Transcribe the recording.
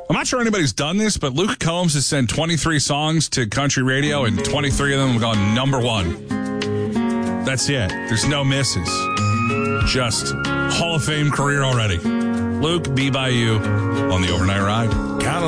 I'm not sure anybody's done this, but Luke Combs has sent 23 songs to country radio, and 23 of them have gone number one. That's it. There's no misses. Just Hall of Fame career already. Luke, be by you on the Overnight Ride.